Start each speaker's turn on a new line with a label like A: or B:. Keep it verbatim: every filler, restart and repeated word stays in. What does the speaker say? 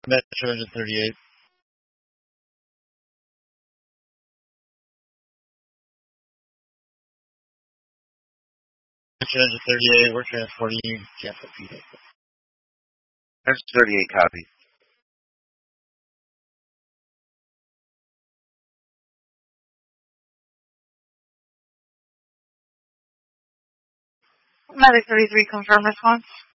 A: Metro engine thirty-eight. Metro engine thirty-eight, we're transporting Tampa P.
B: That's thirty-eight, copy.
C: Medic thirty-three, confirm response.